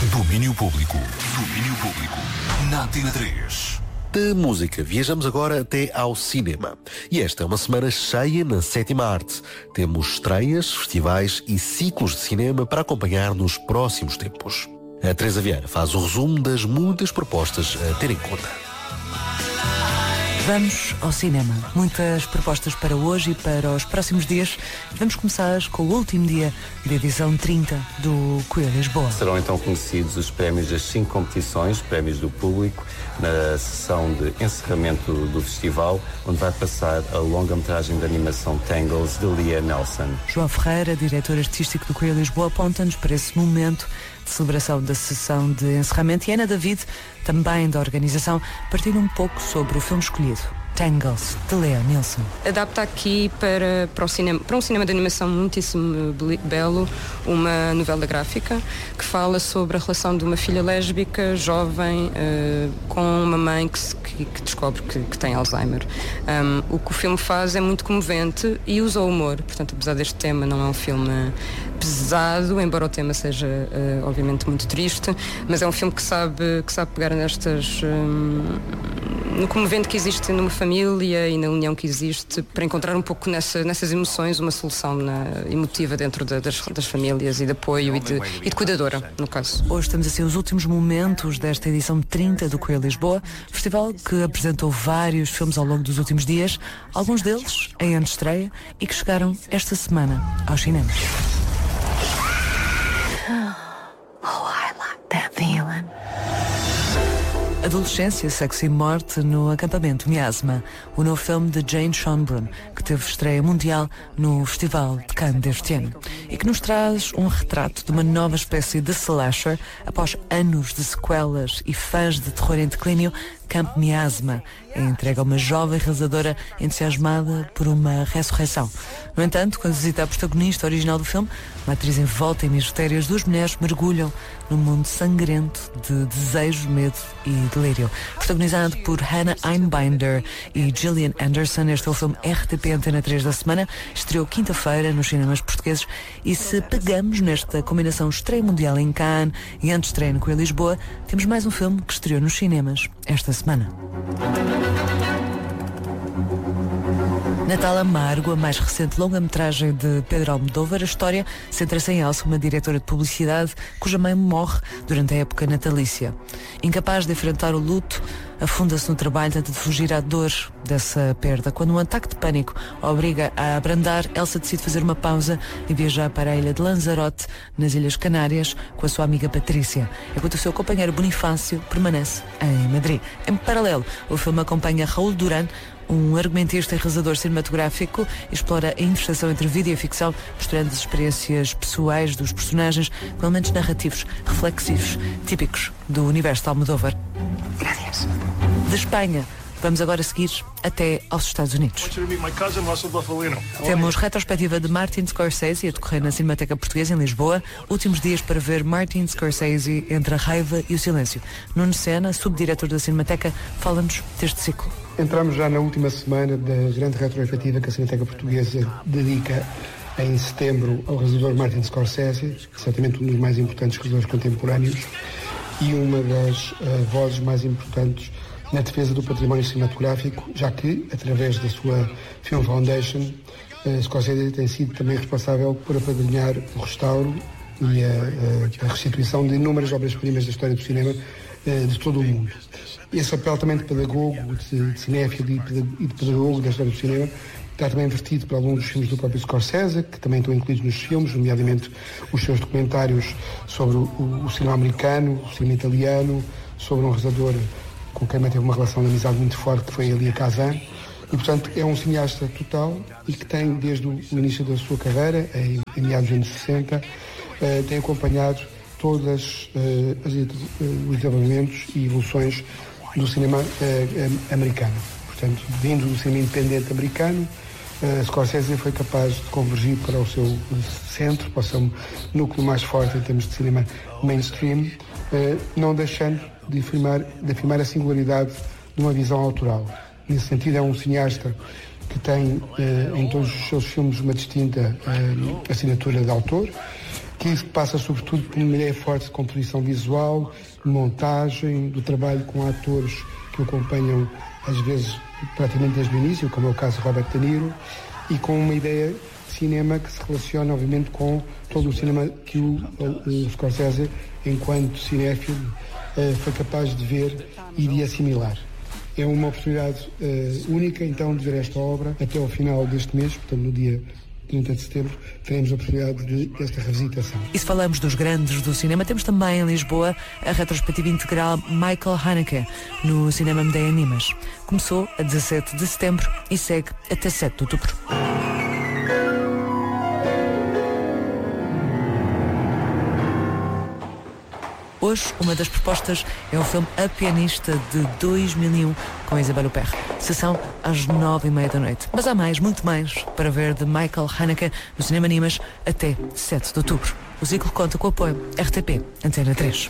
Domínio Público. Domínio Público. Na Antena 3. De música, viajamos agora até ao cinema. E esta é uma semana cheia na Sétima Arte. Temos estreias, festivais e ciclos de cinema para acompanhar nos próximos tempos. A Teresa Vieira faz o resumo das muitas propostas a ter em conta. Vamos ao cinema. Muitas propostas para hoje e para os próximos dias. Vamos começar com o último dia da edição 30 do Queer Lisboa. Serão então conhecidos os prémios das 5 competições, prémios do público, na sessão de encerramento do festival, onde vai passar a longa-metragem de animação Tangles, de Lia Nelson. João Ferreira, diretor artístico do Queer Lisboa, aponta-nos para esse momento de celebração da sessão de encerramento. E Ana David, também da organização, partilha um pouco sobre o filme escolhido, Tangles, de Lia Nelson. Adapta aqui para um cinema de animação muitíssimo belo, uma novela gráfica que fala sobre a relação de uma filha lésbica, jovem, com uma mãe que descobre que tem Alzheimer. O que o filme faz é muito comovente e usa o humor. Portanto, apesar deste tema não é um filme pesado, embora o tema seja obviamente muito triste, mas é um filme que sabe pegar no comovente que existe numa família e na união que existe, para encontrar um pouco nessas emoções uma solução emotiva dentro das famílias e de apoio e de cuidadora, no caso. Hoje temos assim os últimos momentos desta edição 30 do Queer Lisboa, festival que apresentou vários filmes ao longo dos últimos dias, alguns deles em antestreia e que chegaram esta semana aos cinemas. Oh, I like that feeling. Adolescência, Sexo e Morte no Acampamento Miasma, o novo filme de Jane Schonbrun, que teve estreia mundial no Festival de Cannes deste ano, e que nos traz um retrato de uma nova espécie de slasher após anos de sequelas e fãs de terror em declínio. Camp Miasma é entregue a uma jovem realizadora entusiasmada por uma ressurreição. No entanto, quando visita a protagonista original do filme, uma atriz envolta em mistérios, duas mulheres mergulham num mundo sangrento de desejo, medo e delírio. Protagonizado por Hannah Einbinder e Gillian Anderson, este é o filme RTP Antena 3 da semana, estreou quinta-feira nos cinemas portugueses. E se pegamos nesta combinação estreia mundial em Cannes e antestreia no Queer Lisboa, temos mais um filme que estreou nos cinemas esta semana. Natal Amargo, a mais recente longa-metragem de Pedro Almodóvar. A história centra-se em Elsa, uma diretora de publicidade cuja mãe morre durante a época natalícia. Incapaz de enfrentar o luto, afunda-se no trabalho, tenta de fugir à dor dessa perda. Quando um ataque de pânico a obriga a abrandar, Elsa decide fazer uma pausa e viajar para a ilha de Lanzarote, nas Ilhas Canárias, com a sua amiga Patrícia, enquanto o seu companheiro Bonifácio permanece em Madrid. Em paralelo, o filme acompanha Raul Duran, um argumentista e realizador cinematográfico, explora a interseção entre vídeo e ficção, mostrando as experiências pessoais dos personagens com elementos narrativos reflexivos, típicos do universo de Almodóvar. Gracias. De Espanha, vamos agora seguir até aos Estados Unidos. Temos retrospectiva de Martin Scorsese a decorrer na Cinemateca Portuguesa em Lisboa. Últimos dias para ver Martin Scorsese entre a raiva e o silêncio. Nuno Sena, subdiretor da Cinemateca, fala-nos deste ciclo. Entramos já na última semana da grande retrospectiva que a Cinemateca Portuguesa dedica em setembro ao realizador Martin Scorsese, certamente um dos mais importantes realizadores contemporâneos e uma das vozes mais importantes na defesa do património cinematográfico, já que, através da sua Film Foundation, Scorsese tem sido também responsável por apadrinhar o restauro e a restituição de inúmeras obras-primas da história do cinema de todo o mundo. Esse papel também de pedagogo, de cinéfilo e de pedagogo da história do cinema está também vertido por alguns dos filmes do próprio Scorsese, que também estão incluídos nos filmes, nomeadamente os seus documentários sobre o cinema americano, o cinema italiano, sobre um realizador com quem teve uma relação de amizade muito forte, que foi Elia Kazan. E, portanto, é um cineasta total e que tem, desde o início da sua carreira, em meados dos anos 60, tem acompanhado todos os desenvolvimentos e evoluções do cinema americano. Portanto, vindo do cinema independente americano, Scorsese foi capaz de convergir para o seu centro, para o seu núcleo mais forte em termos de cinema mainstream, não deixando de afirmar a singularidade de uma visão autoral. Nesse sentido, é um cineasta que tem em todos os seus filmes uma distinta assinatura de autor, que que passa sobretudo por uma ideia forte de composição visual, de montagem, do trabalho com atores que o acompanham às vezes praticamente desde o início, como é o caso de Robert De Niro, e com uma ideia de cinema que se relaciona obviamente com todo o cinema que o Scorsese, enquanto cinéfilo, foi capaz de ver e de assimilar. É uma oportunidade única então de ver esta obra até ao final deste mês, portanto no dia 30 de setembro, teremos a oportunidade desta revisitação. E se falamos dos grandes do cinema, temos também em Lisboa a retrospectiva integral Michael Haneke no Cinema Medea Animas. Começou a 17 de setembro e segue até 7 de outubro. Hoje, uma das propostas é o filme A Pianista de 2001 com Isabelle Huppert. Sessão às 9h30 da noite. Mas há mais, muito mais, para ver de Michael Haneke no Cinema Animas até 7 de outubro. O ciclo conta com o apoio RTP Antena 3.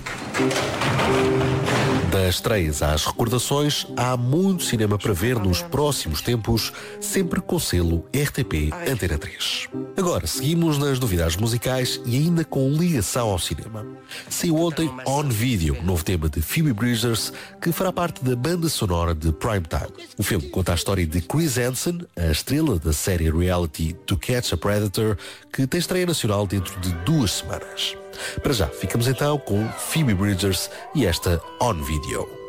Das estreias às recordações, há muito cinema para ver nos próximos tempos, sempre com selo RTP Antena 3. Agora, seguimos nas novidades musicais e ainda com ligação ao cinema. Saiu ontem On Video, novo tema de Phoebe Bridgers, que fará parte da banda sonora de Primetime. O filme conta a história de Chris Hansen, a estrela da série reality To Catch a Predator, que tem estreia nacional dentro de 2 semanas. Para já, ficamos então com Phoebe Bridgers e esta On Video.